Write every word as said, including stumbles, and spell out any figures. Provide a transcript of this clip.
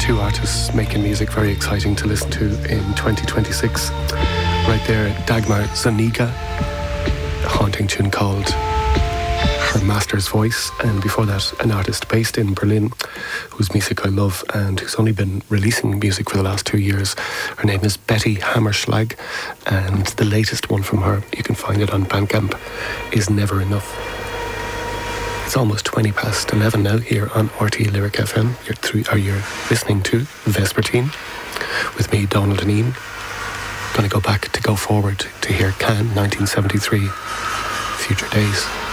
two artists making music very exciting to listen to in twenty twenty-six. Right there, Dagmar Zuniga, a haunting tune called Her Master's Voice, and before that an artist based in Berlin whose music I love and who's only been releasing music for the last two years. Her name is Betty Hammerschlag, and the latest one from her, you can find it on Bandcamp, is Never Enough. It's almost twenty past eleven now here on R T Lyric F M. You're, through, are you listening to Vespertine with me, Donald Deneen. Going to go back to Go Forward to hear Can nineteen seventy-three, Future Days.